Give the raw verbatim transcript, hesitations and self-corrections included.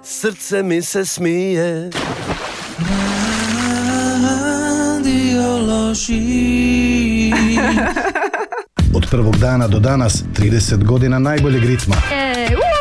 srce mi se smije. Radio loši. Od prvog dana do danas trideset godina najboljeg ritma. E,